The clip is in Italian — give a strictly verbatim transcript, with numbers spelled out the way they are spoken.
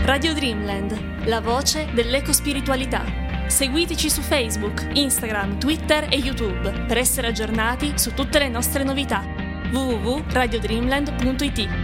Radio Dreamland, la voce dell'ecospiritualità. Seguiteci su Facebook, Instagram, Twitter e YouTube per essere aggiornati su tutte le nostre novità. w w w punto radio dreamland punto i t